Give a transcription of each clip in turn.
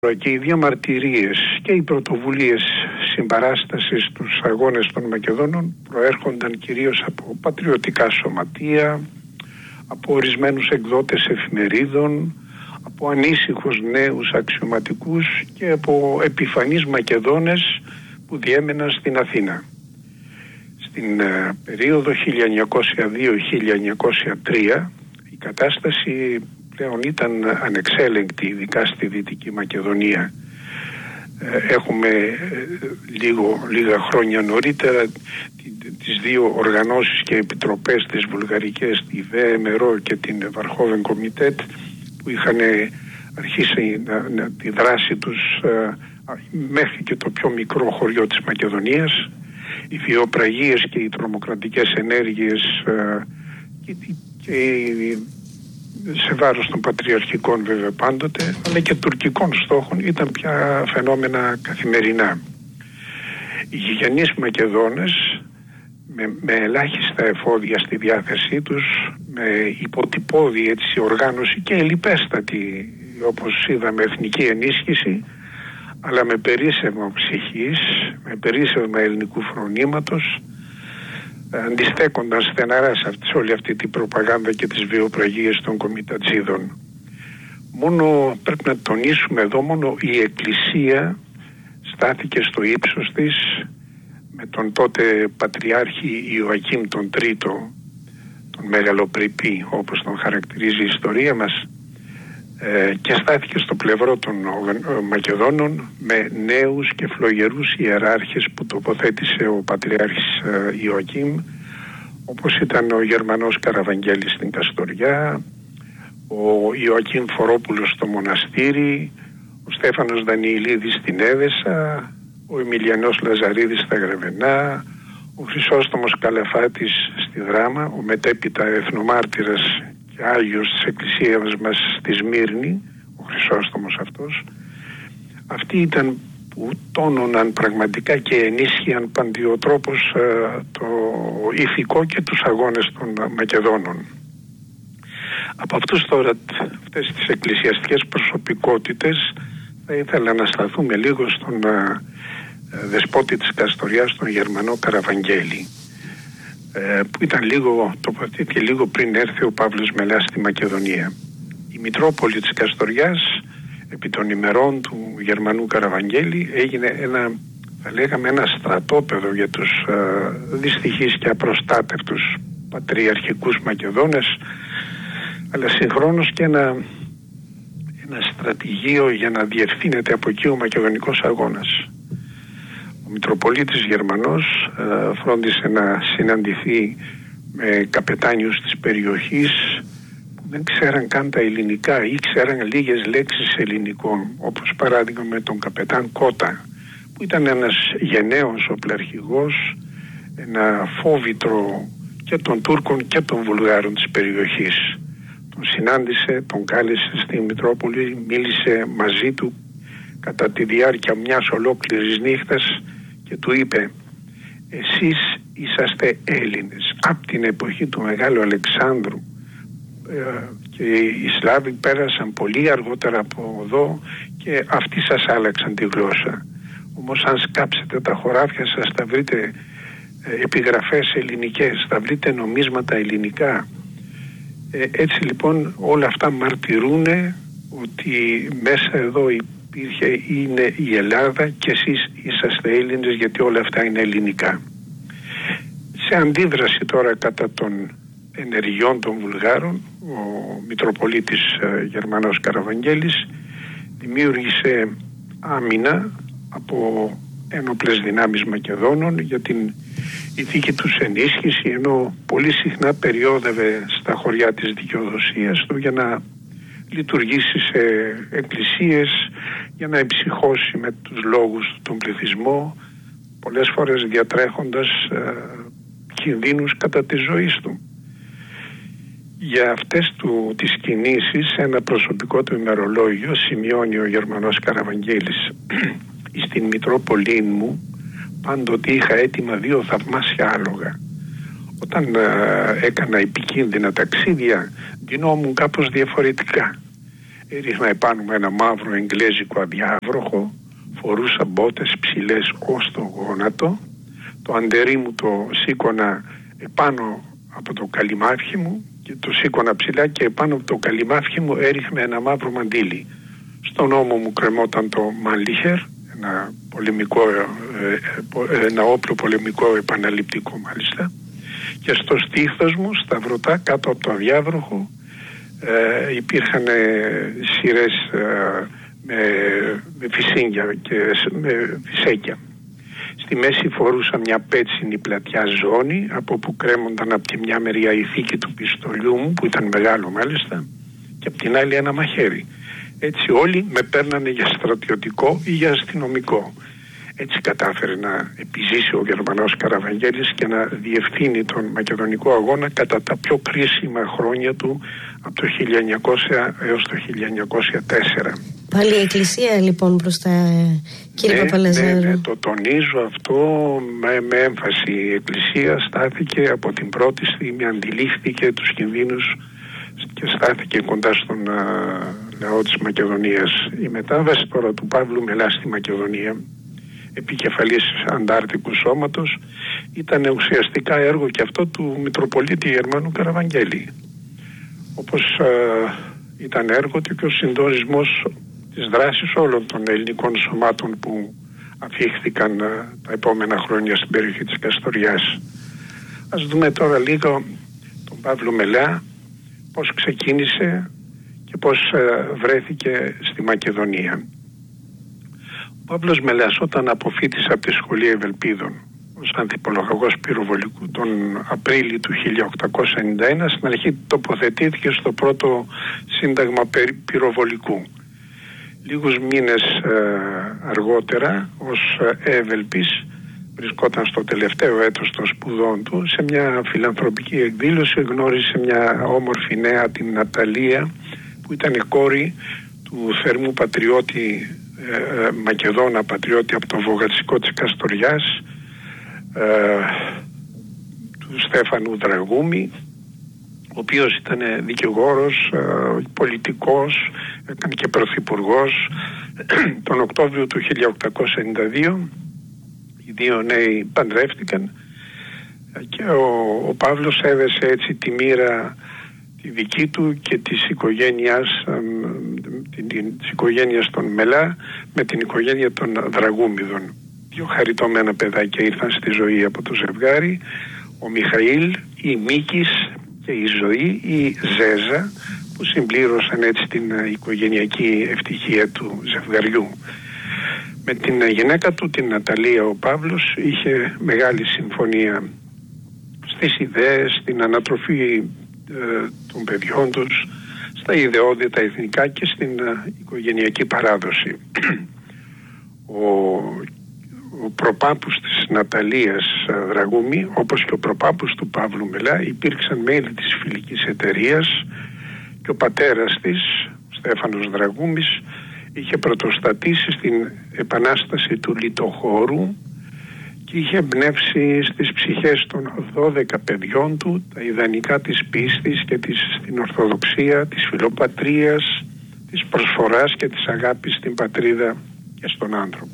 Και οι διαμαρτυρίες και οι πρωτοβουλίες συμπαράστασης στους αγώνες των Μακεδόνων προέρχονταν κυρίως από πατριωτικά σωματεία, από ορισμένους εκδότες εφημερίδων, από ανήσυχους νέους αξιωματικούς και από επιφανείς Μακεδόνες που διέμεναν στην Αθήνα. Στην περίοδο 1902-1903 η κατάσταση πλέον ήταν ανεξέλεγκτη, ειδικά στη Δυτική Μακεδονία. Έχουμε λίγα χρόνια νωρίτερα τις δύο οργανώσεις και επιτροπές της βουλγαρικές, τη ΒΕΜΕΡΟ και την Βαρχόβεν Κομιτέτ, που είχαν αρχίσει τη δράση τους μέχρι και το πιο μικρό χωριό της Μακεδονίας. Οι βιοπραγίες και οι τρομοκρατικές ενέργειες και σε βάρος των πατριαρχικών βέβαια πάντοτε, αλλά και τουρκικών στόχων ήταν πια φαινόμενα καθημερινά. Οι γηγενείς Μακεδόνες με ελάχιστα εφόδια στη διάθεσή τους, με υποτυπώδη οργάνωση και ελλιπέστατη, όπως είδαμε, εθνική ενίσχυση, αλλά με περίσσευμα ψυχής, με περίσσευμα ελληνικού φρονήματος, αντιστέκονταν στεναρά σε όλη αυτή την προπαγάνδα και τις βιοπραγίες των κομιτατζίδων. Μόνο πρέπει να τονίσουμε εδώ, μόνο η Εκκλησία στάθηκε στο ύψος της με τον τότε Πατριάρχη Ιωακήμ τον Τρίτο, τον μεγαλοπρεπή όπως τον χαρακτηρίζει η ιστορία μας, και στάθηκε στο πλευρό των Μακεδόνων με νέους και φλογερούς ιεράρχες που τοποθέτησε ο Πατριάρχης Ιωακήμ, όπως ήταν ο Γερμανός Καραβαγγέλης στην Καστοριά, ο Ιωακήμ Φορόπουλος στο Μοναστήρι, ο Στέφανος Δανιηλίδης στην Έδεσα, ο Εμιλιανός Λαζαρίδης στα Γρεβενά, ο Χρυσόστομος Καλαφάτης στη Δράμα, ο μετέπειτα εθνομάρτυρας και Άγιος της Εκκλησίας μας στη Σμύρνη, ο Χρυσόστομος αυτός. Αυτοί ήταν που τόνωναν πραγματικά και ενίσχυαν παντιοτρόπως το ηθικό και τους αγώνες των Μακεδόνων. Από αυτές τις εκκλησιαστικές προσωπικότητες θα ήθελα να σταθούμε λίγο στον δεσπότη της Καστοριάς, τον Γερμανό Καραβαγγέλη, που ήταν λίγο πριν έρθει ο Παύλος Μελάς στη Μακεδονία. Η Μητρόπολη της Καστοριάς επί των ημερών του Γερμανού Καραβαγγέλη έγινε ένα στρατόπεδο για τους δυστυχείς και απροστάτευτους πατριαρχικούς Μακεδόνες, αλλά συγχρόνως και ένα στρατηγείο για να διευθύνεται από εκεί ο μακεδονικός αγώνας. Ο Μητροπολίτης Γερμανός φρόντισε να συναντηθεί με καπετάνιους της περιοχής που δεν ξέραν καν τα ελληνικά ή ξέραν λίγες λέξεις ελληνικών, όπως παράδειγμα με τον καπετάν Κότα, που ήταν ένας γενναίος οπλαρχηγός, ένα φόβητρο και των Τούρκων και των Βουλγάρων της περιοχής. Τον συνάντησε, τον κάλεσε στη Μητρόπολη, μίλησε μαζί του κατά τη διάρκεια μιας ολόκληρης νύχτας και του είπε: «Εσείς είσαστε Έλληνες. Από την εποχή του Μεγάλου Αλεξάνδρου και οι Σλάβοι πέρασαν πολύ αργότερα από εδώ και αυτοί σας άλλαξαν τη γλώσσα. Όμως αν σκάψετε τα χωράφια σας θα βρείτε επιγραφές ελληνικές, θα βρείτε νομίσματα ελληνικά». Έτσι λοιπόν όλα αυτά μαρτυρούν ότι μέσα εδώ είναι η Ελλάδα και εσείς είσαστε Έλληνες, γιατί όλα αυτά είναι ελληνικά. Σε αντίδραση τώρα κατά των ενεργειών των Βουλγάρων, ο Μητροπολίτης Γερμανός Καραβαγγέλης δημιούργησε άμυνα από ένοπλες δυνάμεις Μακεδόνων για την ηθική τους ενίσχυση, ενώ πολύ συχνά περιόδευε στα χωριά της δικαιοδοσίας του για να λειτουργήσει σε εκκλησίες, για να εμψυχώσει με τους λόγους του τον πληθυσμό, πολλές φορές διατρέχοντας κινδύνους κατά της ζωής του. Για αυτές τις κινήσεις ένα προσωπικό του ημερολόγιο σημειώνει ο Γερμανός Καραβαγγέλης: «Στην Μητρόπολη μου πάντοτε είχα έτοιμα 2 θαυμάσια άλογα. Όταν έκανα επικίνδυνα ταξίδια ντυνόμουν κάπως διαφορετικά. Έριχνα επάνω μου ένα μαύρο εγγλέζικο αδιάβροχο, φορούσα μπότες ψηλές ως το γόνατο, το αντερί μου το σήκωνα επάνω από το καλυμάφι μου και το σήκωνα ψηλά και επάνω από το καλυμάφι μου έριχνα ένα μαύρο μαντίλι. Στον ώμο μου κρεμόταν το μανλίχερ, ένα όπλο πολεμικό επαναληπτικό μάλιστα, και στο στήθος μου, στα βρωτά κάτω από το αδιάβροχο, υπήρχαν σειρές με φυσίγγια και με φυσέκια. Στη μέση φορούσα μια πέτσινη πλατιά ζώνη, από που κρέμονταν από τη μια μεριά η θήκη του πιστολιού μου, που ήταν μεγάλο μάλιστα, και από την άλλη ένα μαχαίρι. Έτσι όλοι με παίρνανε για στρατιωτικό ή για αστυνομικό. Έτσι κατάφερε να επιζήσει ο Γερμανός Καραβαγγέλης και να διευθύνει τον Μακεδονικό αγώνα κατά τα πιο κρίσιμα χρόνια του, από το 1900 έως το 1904. Πάλι η Εκκλησία λοιπόν μπροστά, κύριε Παπαλαζάρου. Ναι, το τονίζω αυτό με έμφαση. Η Εκκλησία στάθηκε από την πρώτη στιγμή, αντιλήφθηκε τους κινδύνους και στάθηκε κοντά στον λαό της Μακεδονίας. Η μετάβαση τώρα του Παύλου Μελά στη Μακεδονία, επικεφαλής Αντάρτικου Σώματος, ήταν ουσιαστικά έργο και αυτό του Μητροπολίτη Γερμανού Καραβαγγέλη. Όπως ήταν έργο του και ο συντονισμός της δράσης όλων των ελληνικών σωμάτων που αφήχθηκαν τα επόμενα χρόνια στην περιοχή της Καστοριάς. Ας δούμε τώρα λίγο τον Παύλο Μελά, πώς ξεκίνησε και πώς βρέθηκε στη Μακεδονία. Ο Παύλος Μελάς, όταν αποφοίτησε από τη Σχολή Ευελπίδων ως ανθιπολογαγός πυροβολικού τον Απρίλη του 1891, στην αρχή τοποθετήθηκε στο πρώτο σύνταγμα πυροβολικού. Λίγους μήνες αργότερα, ως εύελπης, βρισκόταν στο τελευταίο έτος των σπουδών του, σε μια φιλανθρωπική εκδήλωση γνώρισε μια όμορφη νέα, την Ναταλία, που ήταν κόρη του θερμού πατριώτη, Μακεδόνα πατριώτη από το Βογατσικό της Καστοριάς, του Στέφανου Δραγούμη, ο οποίος ήταν δικηγόρος, πολιτικός, ήταν και πρωθυπουργός. Τον Οκτώβριο του 1892 οι δύο νέοι παντρεύτηκαν και ο Παύλος έδεσε έτσι τη μοίρα τη δική του και της οικογένειας των Μελά με την οικογένεια των Δραγούμιδων. Δύο χαριτωμένα παιδάκια ήρθαν στη ζωή από το ζευγάρι, ο Μιχαήλ, η Μίκης και η Ζωή, η Ζέζα, που συμπλήρωσαν έτσι την οικογενειακή ευτυχία του ζευγαριού. Με την γυναίκα του, την Ναταλία, ο Παύλος είχε μεγάλη συμφωνία στις ιδέες, στην ανατροφή των παιδιών τους, στα ιδεώδη τα εθνικά και στην οικογενειακή παράδοση. Ο προπάπους της Ναταλίας Δραγούμη, όπως και ο προπάπους του Παύλου Μελά, υπήρξαν μέλη της φιλικής εταιρείας και ο πατέρας της, Στέφανος Δραγούμης, είχε πρωτοστατήσει στην επανάσταση του Λιτοχώρου και είχε εμπνεύσει στις ψυχές των 12 παιδιών του τα ιδανικά της πίστης και στην Ορθοδοξία, της φιλοπατρίας, της προσφοράς και της αγάπης στην πατρίδα και στον άνθρωπο.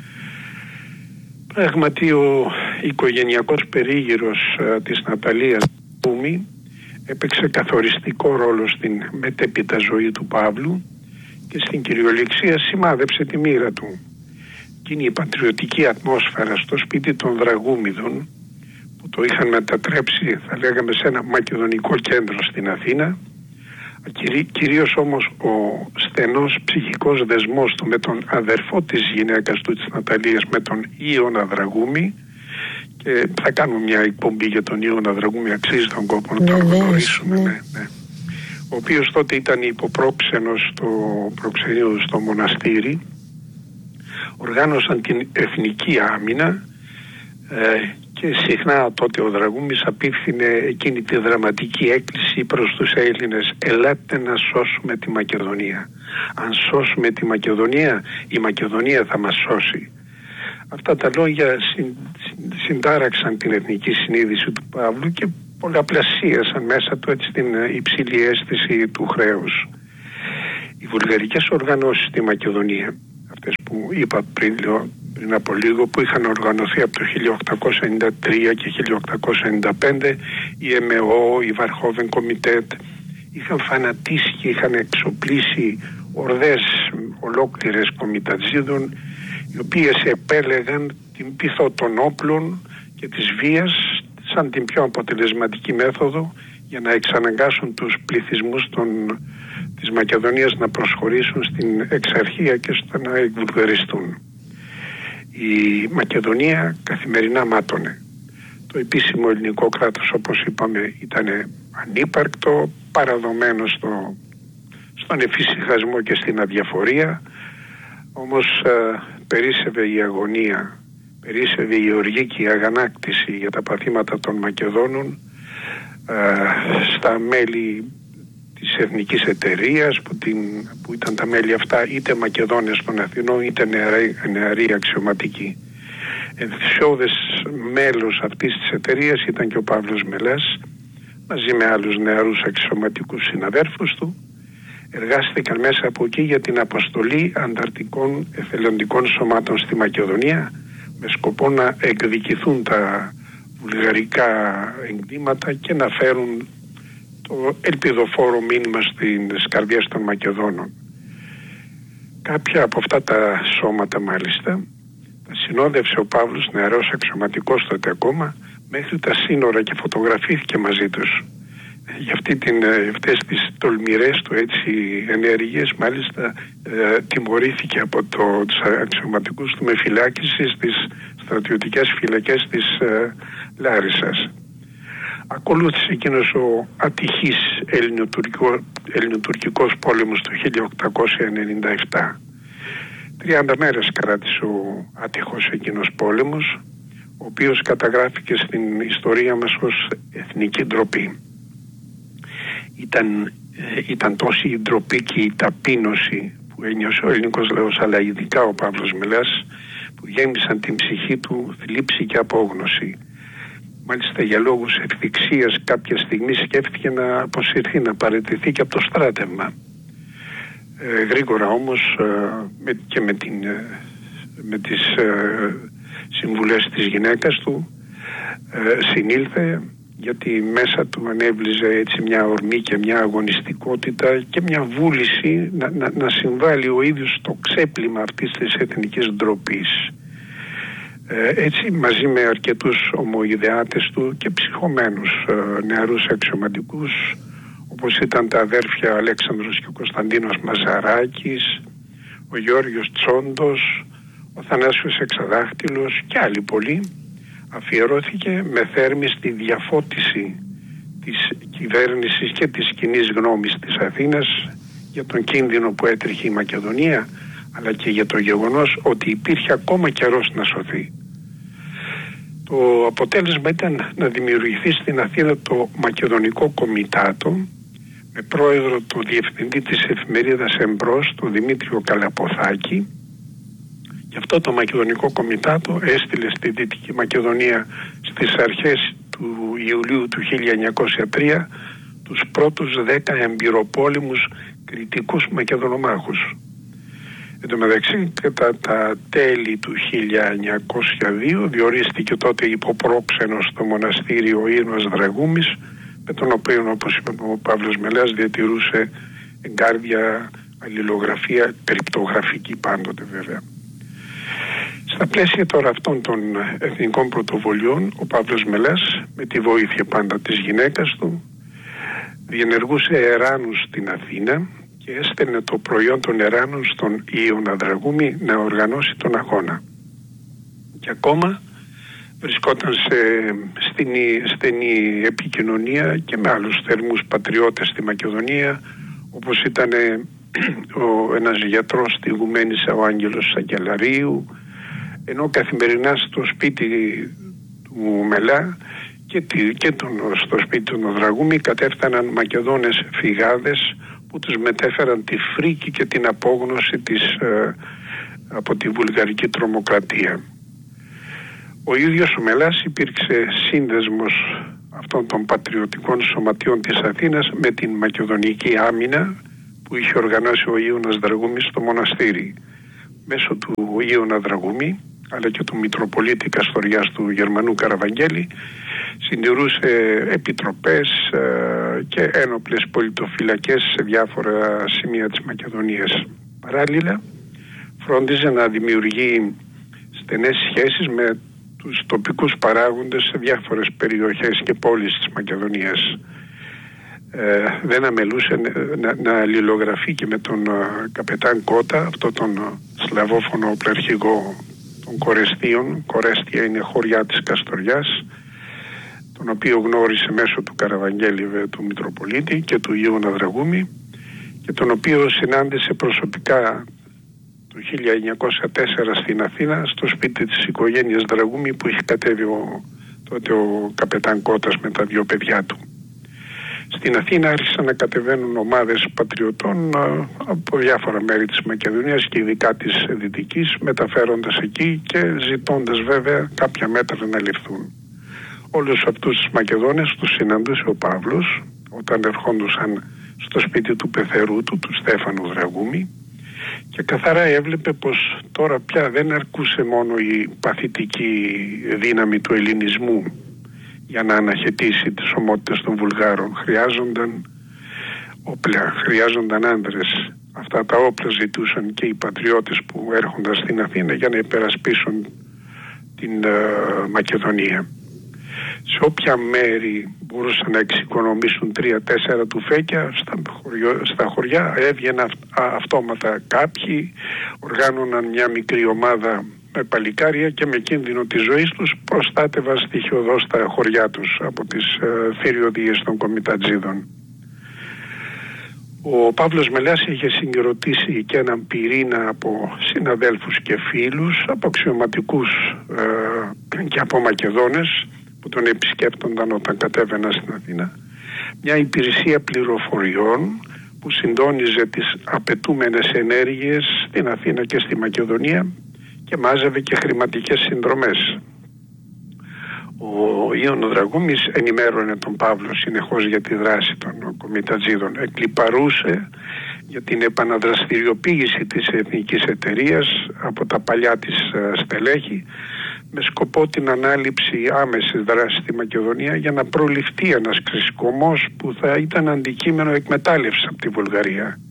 Πράγματι ο οικογενειακός περίγυρος της Ναταλίας Δραγούμη έπαιξε καθοριστικό ρόλο στην μετέπειτα ζωή του Παύλου και στην κυριολεξία σημάδεψε τη μοίρα του. Εκείνη η πατριωτική ατμόσφαιρα στο σπίτι των Δραγούμιδων, που το είχαν μετατρέψει, θα λέγαμε, σε ένα μακεδονικό κέντρο στην Αθήνα, κυρίως όμως ο στενός ψυχικός δεσμός του με τον αδερφό της γυναίκας του, της Ναταλίας, με τον Ιώνα Δραγούμη, και θα κάνουμε μια εκπομπή για τον Ιώνα Δραγούμη, αξίζει τον κόπο να τον γνωρίσουμε, ναι. Ο οποίος τότε ήταν υποπρόξενος στο μοναστήρι, οργάνωσαν την εθνική άμυνα και συχνά τότε ο Δραγούμης απίφθινε εκείνη τη δραματική έκκληση προς τους Έλληνες: ελάτε να σώσουμε τη Μακεδονία. Αν σώσουμε τη Μακεδονία, η Μακεδονία θα μας σώσει. Αυτά τα λόγια συντάραξαν την εθνική συνείδηση του Παύλου και πολλαπλασίασαν μέσα του έτσι την υψηλή αίσθηση του χρέους. Οι βουλγαρικές οργανώσεις στη Μακεδονία, αυτές που είπα πριν από λίγο, που είχαν οργανωθεί από το 1893 και 1895, η ΕΜΕΟ, η Βαρχόβεν Κομιτέτ, είχαν φανατίσει και είχαν εξοπλίσει ορδές ολόκληρες κομιτατζίδων, οι οποίες επέλεγαν την πειθό των όπλων και της βίας σαν την πιο αποτελεσματική μέθοδο για να εξαναγκάσουν τους πληθυσμούς της Μακεδονίας να προσχωρήσουν στην εξαρχία και στο να εκβουλγαριστούν. Η Μακεδονία καθημερινά μάτωνε. Το επίσημο ελληνικό κράτος, όπως είπαμε, ήταν ανύπαρκτο, παραδομένο στον εφησυχασμό και στην αδιαφορία. Όμως περίσσευε η αγωνία, περίσσευε η οργή αγανάκτηση για τα παθήματα των Μακεδόνων στα μέλη της Εθνικής Εταιρείας, που ήταν τα μέλη αυτά είτε Μακεδόνες των Αθηνών είτε νεαροί αξιωματικοί. Ενθουσιώδες μέλος αυτής της εταιρείας ήταν και ο Παύλος Μελάς, μαζί με άλλους νεαρούς αξιωματικούς συναδέρφους του. Εργάστηκαν μέσα από εκεί για την αποστολή ανταρτικών εθελοντικών σωμάτων στη Μακεδονία, με σκοπό να εκδικηθούν τα βουλγαρικά εγκλήματα και να φέρουν το ελπιδοφόρο μήνυμα στις καρδιές των Μακεδόνων. Κάποια από αυτά τα σώματα μάλιστα τα συνόδευσε ο Παύλος, νεαρός αξιωματικός τότε ακόμα, μέχρι τα σύνορα και φωτογραφήθηκε μαζί τους. Για αυτές τις τολμηρές του έτσι ενέργειες μάλιστα τιμωρήθηκε από τους αξιωματικούς του με φυλάκιση στις στρατιωτικές φυλακές της Λάρισσας. Ακολούθησε εκείνος ο ατυχής ελληνοτουρκικός πόλεμος το 1897. 30 μέρες κράτησε ο άτυχος εκείνος πόλεμος, ο οποίος καταγράφηκε στην ιστορία μας ως εθνική ντροπή. Ήταν τόση η ντροπή και η ταπείνωση που ένιωσε ο ελληνικός λαός, αλλά ειδικά ο Παύλος Μελάς, που γέμισαν την ψυχή του θλίψη και απόγνωση. Μάλιστα για λόγους ευθυξίας κάποια στιγμή σκέφτηκε να αποσυρθεί, να παραιτηθεί και από το στράτευμα. Γρήγορα όμως και με τις συμβουλές της γυναίκας του συνήλθε, γιατί μέσα του ανέβλυζε έτσι μια ορμή και μια αγωνιστικότητα και μια βούληση να συμβάλλει ο ίδιος στο ξέπλυμα αυτής της εθνικής ντροπής. Έτσι μαζί με αρκετούς ομοειδεάτες του και ψυχωμένους νεαρούς αξιωματικούς, όπως ήταν τα αδέρφια Αλέξανδρος και ο Κωνσταντίνος Μαζαράκης, ο Γιώργος Τσόντος, ο Θανάσιος Εξαδάχτυλος και άλλοι πολλοί, αφιερώθηκε με θέρμη στη διαφώτιση της κυβέρνησης και της κοινής γνώμης της Αθήνας για τον κίνδυνο που έτρεχε η Μακεδονία, αλλά και για το γεγονός ότι υπήρχε ακόμα καιρός να σωθεί. Το αποτέλεσμα ήταν να δημιουργηθεί στην Αθήνα το Μακεδονικό Κομιτάτο, με πρόεδρο το διευθυντή της εφημερίδας Εμπρός, τον Δημήτριο Καλαποθάκη. Και αυτό το Μακεδονικό Κομιτάτο έστειλε στη Δυτική Μακεδονία στις αρχές του Ιουλίου του 1903 τους πρώτους 10 εμπειροπόλεμους κριτικούς Μακεδονομάχους. Εν τω μεταξύ, κατά τα τέλη του 1902 διορίστηκε τότε υποπρόξενος στο μοναστήριο ο Ήρμας Δραγούμης, με τον οποίο, όπως είπε ο Παύλος Μελάς, διατηρούσε εγκάρδια αλληλογραφία, περιπτογραφική πάντοτε βέβαια. Στα πλαίσια τώρα αυτών των εθνικών πρωτοβολιών, ο Παύλος Μελάς, με τη βοήθεια πάντα της γυναίκας του, διενεργούσε εράνους στην Αθήνα και έστελνε το προϊόν των εράνων στον Ιωνα Δραγούμη να οργανώσει τον αγώνα. Και ακόμα βρισκόταν σε στενή επικοινωνία και με άλλους θερμούς πατριώτες στη Μακεδονία, όπως ήταν ένας γιατρός στη Γουμαίνισσα, ο Άγγελος Σακελαρίου, ενώ καθημερινά στο σπίτι του Μελά και στο σπίτι του Δραγούμη κατέφταναν Μακεδόνες φυγάδες που τους μετέφεραν τη φρίκη και την απόγνωση από τη βουλγαρική τρομοκρατία. Ο ίδιος ο Μελάς υπήρξε σύνδεσμος αυτών των πατριωτικών σωματιών της Αθήνας με την Μακεδονική Άμυνα, που είχε οργανώσει ο Ιούνας Δραγούμης στο μοναστήρι. Μέσω του Ιούνα Δραγούμη αλλά και του Μητροπολίτη Καστοριάς του Γερμανού Καραβαγγέλη συντηρούσε επιτροπές και ένοπλες πολιτοφυλακές σε διάφορα σημεία της Μακεδονίας. Παράλληλα φρόντιζε να δημιουργεί στενές σχέσεις με τους τοπικούς παράγοντες σε διάφορες περιοχές και πόλεις της Μακεδονίας. Δεν αμελούσε να αλληλογραφεί και με τον καπετάν Κότα, αυτό τον σλαβόφωνο οπλαρχηγό των Κορεστίων. Κορέστια είναι χωριά της Καστοριάς, τον οποίο γνώρισε μέσω του Καραβαγγέλη, του Μητροπολίτη, και του Ιούνα Δραγούμη, και τον οποίο συνάντησε προσωπικά το 1904 στην Αθήνα, στο σπίτι της οικογένειας Δραγούμη, που είχε κατέβει τότε ο καπετάν Κώτας με τα δύο παιδιά του. Στην Αθήνα άρχισαν να κατεβαίνουν ομάδες πατριωτών από διάφορα μέρη της Μακεδονίας και ειδικά της Δυτικής, μεταφέροντας εκεί και ζητώντας βέβαια κάποια μέτρα να ληφθούν. Όλους αυτούς τους Μακεδόνες τους συναντούσε ο Παύλος όταν ερχόντουσαν στο σπίτι του πεθερού του Στέφανου Δραγούμη, και καθαρά έβλεπε πως τώρα πια δεν αρκούσε μόνο η παθητική δύναμη του ελληνισμού για να αναχαιτήσει τις ομότητες των Βουλγάρων. Χρειάζονταν όπλα, χρειάζονταν άνδρες. Αυτά τα όπλα ζητούσαν και οι πατριώτες που έρχονταν στην Αθήνα για να υπερασπίσουν την Μακεδονία. Σε όποια μέρη μπορούσαν να εξοικονομήσουν 3-4 τουφέκια, στα χωριά έβγαιναν αυτόματα κάποιοι, οργάνωναν μια μικρή ομάδα με παλικάρια και με κίνδυνο της ζωής τους προστάτευαν στοιχειωδώς τα χωριά τους από τις θηριωδίες των κομιτατζίδων. Ο Παύλος Μελάς είχε συγκροτήσει και έναν πυρήνα από συναδέλφους και φίλους, από αξιωματικούς και από Μακεδόνες που τον επισκέπτονταν όταν κατέβαιναν στην Αθήνα, μια υπηρεσία πληροφοριών που συντόνιζε τις απαιτούμενες ενέργειες στην Αθήνα και στη Μακεδονία και μάζευε και χρηματικές συνδρομές. Ο Ιων Δραγούμης ενημέρωνε τον Παύλο συνεχώς για τη δράση των κομιτατζίδων. Εκλιπαρούσε για την επαναδραστηριοποίηση της εθνικής εταιρείας από τα παλιά της στελέχη, με σκοπό την ανάληψη άμεσης δράσης στη Μακεδονία για να προληφθεί ένας ξεσκομός που θα ήταν αντικείμενο εκμετάλλευσης από τη Βουλγαρία.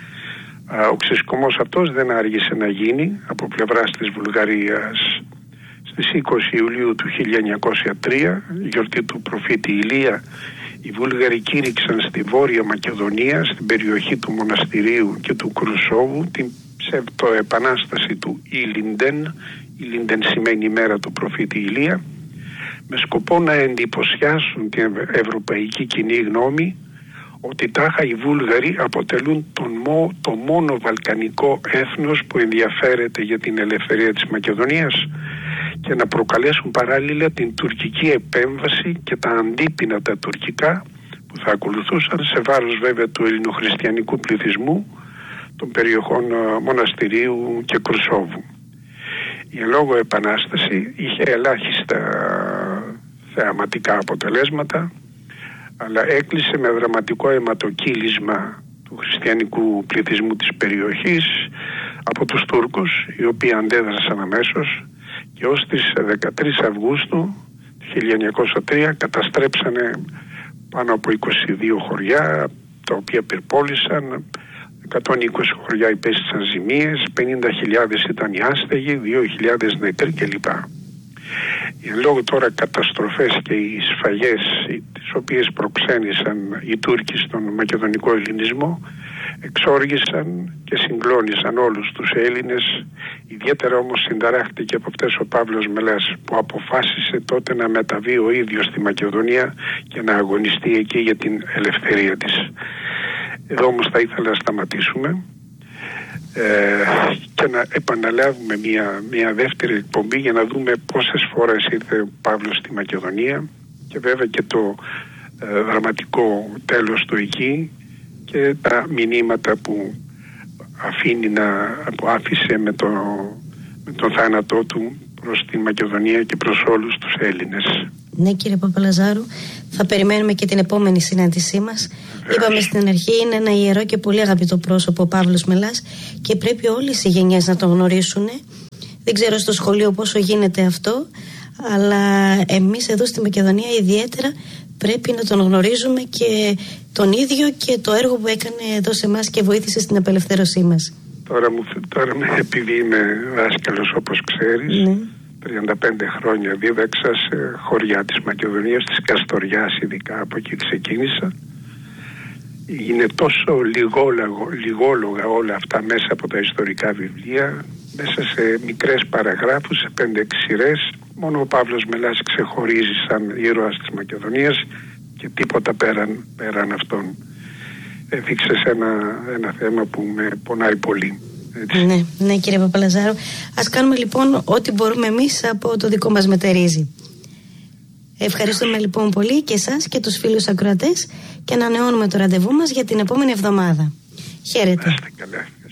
Ο ξεσκομός αυτός δεν άργησε να γίνει από πλευράς της Βουλγαρίας. Στις 20 Ιουλίου του 1903, γιορτή του προφήτη Ηλία, οι Βούλγαροι κήρυξαν στη Βόρεια Μακεδονία, στην περιοχή του Μοναστηρίου και του Κρουσόβου, την ψευτοεπανάσταση του Ήλιντεν. Ήλιντεν σημαίνει ημέρα του προφήτη Ηλία, με σκοπό να εντυπωσιάσουν την ευρωπαϊκή κοινή γνώμη ότι τάχα οι Βούλγαροι αποτελούν το μόνο βαλκανικό έθνος που ενδιαφέρεται για την ελευθερία της Μακεδονίας, και να προκαλέσουν παράλληλα την τουρκική επέμβαση και τα αντίπεινα τα τουρκικά που θα ακολουθούσαν, σε βάρος βέβαια του ελληνοχριστιανικού πληθυσμού των περιοχών Μοναστηρίου και Κρουσόβου. Η εν λόγω επανάσταση είχε ελάχιστα θεαματικά αποτελέσματα, αλλά έκλεισε με δραματικό αιματοκύλισμα του χριστιανικού πληθυσμού της περιοχής από τους Τούρκους, οι οποίοι αντέδρασαν αμέσως και ως τις 13 Αυγούστου 1903 καταστρέψανε πάνω από 22 χωριά, τα οποία πυρπόλησαν, 120 χωριά υπέστησαν ζημίες, 50.000 ήταν οι άστεγοι, 2.000 νεκροί κλπ. Οι εν λόγω τώρα καταστροφές και οι σφαγές τις οποίες προξένησαν οι Τούρκοι στον μακεδονικό ελληνισμό εξόργησαν και συγκλώνησαν όλους τους Έλληνες. Ιδιαίτερα όμως συνταράχτηκε από αυτές ο Παύλος Μελάς, που αποφάσισε τότε να μεταβεί ο ίδιος στη Μακεδονία και να αγωνιστεί εκεί για την ελευθερία της. Εδώ όμως θα ήθελα να σταματήσουμε και να επαναλάβουμε μια δεύτερη εκπομπή για να δούμε πόσες φορές ήρθε ο Παύλος στη Μακεδονία και βέβαια και το δραματικό τέλος του εκεί και τα μηνύματα που άφησε με τον θάνατό του προς τη Μακεδονία και προς όλους τους Έλληνες. Ναι, κύριε Παπαλαζάρου, θα περιμένουμε και την επόμενη συνάντησή μας. Είπαμε στην αρχή, είναι ένα ιερό και πολύ αγαπητό πρόσωπο ο Παύλος Μελάς και πρέπει όλες οι γενιές να τον γνωρίσουν. Δεν ξέρω στο σχολείο πόσο γίνεται αυτό, αλλά εμείς εδώ στη Μακεδονία ιδιαίτερα πρέπει να τον γνωρίζουμε και τον ίδιο και το έργο που έκανε εδώ σε εμάς και βοήθησε στην απελευθέρωσή μας. Τώρα επειδή είμαι δάσκαλος, όπως ξέρεις, ναι. 35 χρόνια δίδαξα σε χωριά της Μακεδονίας, της Καστοριάς ειδικά, από εκεί ξεκίνησα. Είναι τόσο λιγόλογα όλα αυτά μέσα από τα ιστορικά βιβλία, μέσα σε μικρές παραγράφους, σε 5-6 σειρές. Μόνο ο Παύλος Μελάς ξεχωρίζει σαν ήρωας της Μακεδονίας και τίποτα πέραν αυτών. Έδειξες ένα θέμα που με πονάει πολύ. Έτσι. Ναι, κύριε Παπαλαζάρου. Ας κάνουμε λοιπόν ό,τι μπορούμε εμείς από το δικό μας μετερίζει. Ευχαριστούμε λοιπόν πολύ και εσάς και τους φίλους ακροατές και ανανεώνουμε το ραντεβού μας για την επόμενη εβδομάδα. Χαίρετε.